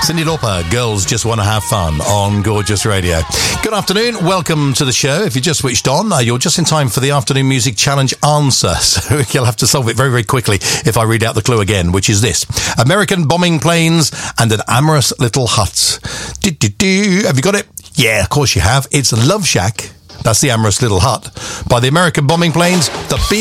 Cyndi Lauper, Girls Just Want to Have Fun on Gorgeous Radio. Good afternoon, welcome to the show. If you just switched on, you're just in time for the Afternoon Music Challenge answer, so you'll have to solve it very, very quickly if I read out the clue again, which is this. American bombing planes and an amorous little hut. Have you got it? Yeah, of course you have. It's Love Shack. That's the amorous little hut by the American bombing planes. The